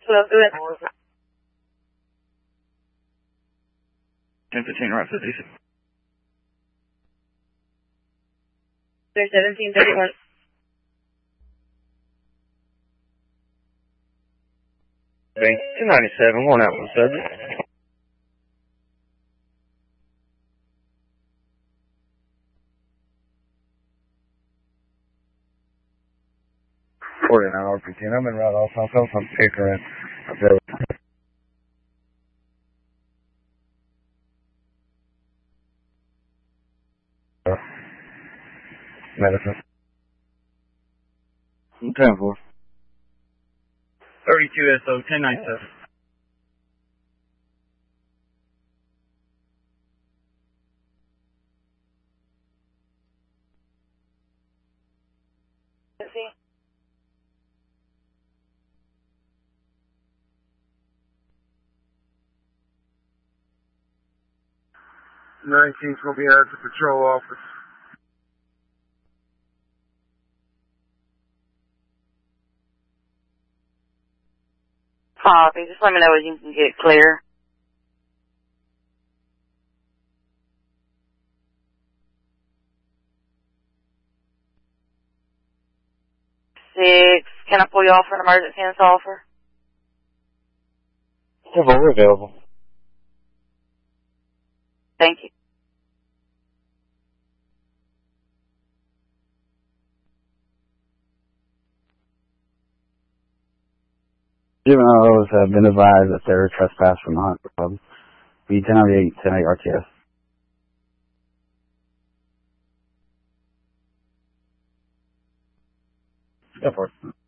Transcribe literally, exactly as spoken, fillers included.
Hello, go ahead. ten fifteen, right, fifty. There's seventeen thirty-one. two ninety-seven, one out for the subject. forty-nine R P ten, I'm in route off myself, I'm pickering. Medicine. ten four. thirty-two S O, ten ninety-seven. nineteen's going to be out at the patrol office. Copy. Just let me know when you can get clear. Six. Can I pull you off for an emergency in Sulphur? We're available. Thank you. Juveniles have been advised that they're trespassed from the Hunt Club. B ten ninety-eight, ten eight R T S. Go for it.